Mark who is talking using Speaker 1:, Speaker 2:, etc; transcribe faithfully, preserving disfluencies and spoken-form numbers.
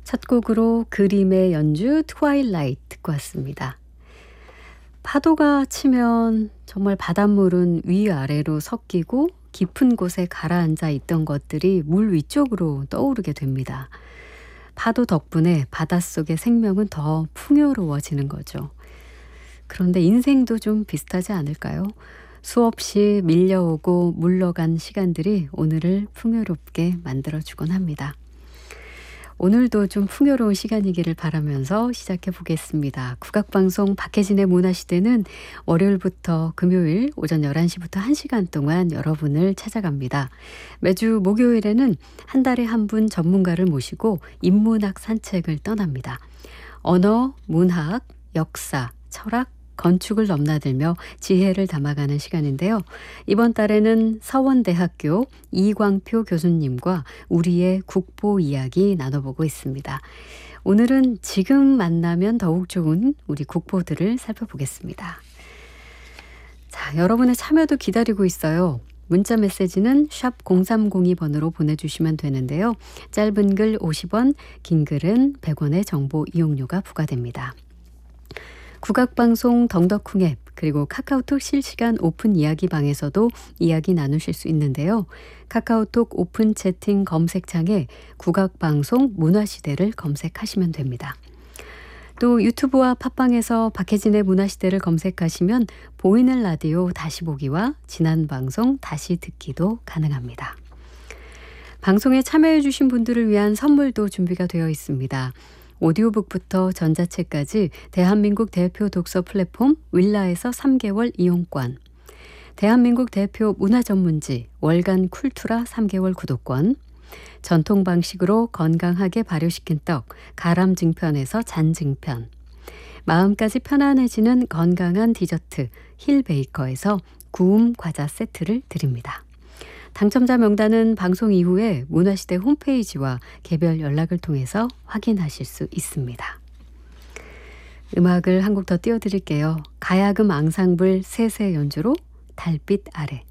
Speaker 1: 첫 곡으로 그림의 연주 트와일라이트 듣고 왔습니다. 파도가 치면 정말 바닷물은 위아래로 섞이고 깊은 곳에 가라앉아 있던 것들이 물 위쪽으로 떠오르게 됩니다. 파도 덕분에 바닷속의 생명은 더 풍요로워지는 거죠. 그런데 인생도 좀 비슷하지 않을까요? 수없이 밀려오고 물러간 시간들이 오늘을 풍요롭게 만들어주곤 합니다. 오늘도 좀 풍요로운 시간이기를 바라면서 시작해 보겠습니다. 국악방송 박혜진의 문화시대는 월요일부터 금요일 오전 열한 시부터 한 시간 동안 여러분을 찾아갑니다. 매주 목요일에는 한 달에 한 분 전문가를 모시고 인문학 산책을 떠납니다. 언어, 문학, 역사, 철학, 건축을 넘나들며 지혜를 담아가는 시간인데요. 이번 달에는 서원대학교 이광표 교수님과 우리의 국보 이야기 나눠보고 있습니다. 오늘은 지금 만나면 더욱 좋은 우리 국보들을 살펴보겠습니다. 자, 여러분의 참여도 기다리고 있어요. 문자 메시지는 샵 공삼공이 번으로 보내주시면 되는데요. 짧은 글 오십 원, 긴 글은 백 원의 정보 이용료가 부과됩니다. 국악방송 덩덕쿵 앱 그리고 카카오톡 실시간 오픈 이야기방에서도 이야기 나누실 수 있는데요. 카카오톡 오픈 채팅 검색창에 국악방송 문화시대를 검색하시면 됩니다. 또 유튜브와 팟빵에서 박혜진의 문화시대를 검색하시면 보이는 라디오 다시 보기와 지난 방송 다시 듣기도 가능합니다. 방송에 참여해 주신 분들을 위한 선물도 준비가 되어 있습니다. 오디오북부터 전자책까지 대한민국 대표 독서 플랫폼 윌라에서 삼 개월 이용권, 대한민국 대표 문화전문지 월간 쿨투라 삼 개월 구독권, 전통 방식으로 건강하게 발효시킨 떡 가람증편에서 잔증편, 마음까지 편안해지는 건강한 디저트 힐베이커에서 구움 과자 세트를 드립니다. 당첨자 명단은 방송 이후에 문화시대 홈페이지와 개별 연락을 통해서 확인하실 수 있습니다. 음악을 한 곡 더 띄워드릴게요. 가야금 앙상블 세세 연주로 달빛 아래.